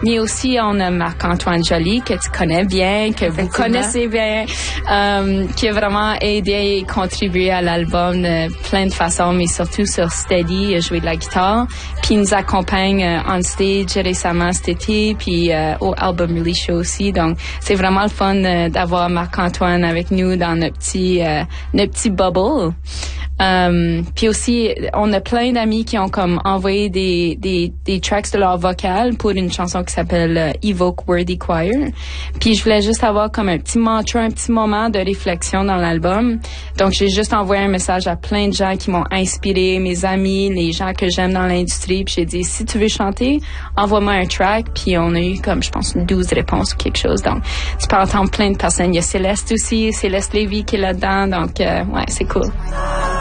Mais aussi, on a Marc-Antoine Joly, que tu connais bien, que vous connaissez bien, qui a vraiment aidé et contribué à l'album de plein de façons, mais surtout sur Steady, jouer de la guitare. Puis il nous accompagne on stage récemment cet été, puis au album release show aussi. Donc, c'est vraiment le fun d'avoir Marc-Antoine avec nous dans notre petit bubble. Puis aussi, on a plein d'amis qui ont comme envoyé des tracks de leur vocal pour une chanson qui s'appelle Evoke Worthy Choir. Puis je voulais juste avoir comme un petit mantra, un petit moment de réflexion dans l'album. Donc j'ai juste envoyé un message à plein de gens qui m'ont inspiré, mes amis, les gens que j'aime dans l'industrie. Puis j'ai dit, si tu veux chanter, envoie-moi un track. Puis on a eu comme, je pense, 12 réponses ou quelque chose. Donc tu peux entendre plein de personnes. Il y a Céleste aussi, Céleste Lévy qui est là-dedans. Donc ouais, c'est cool.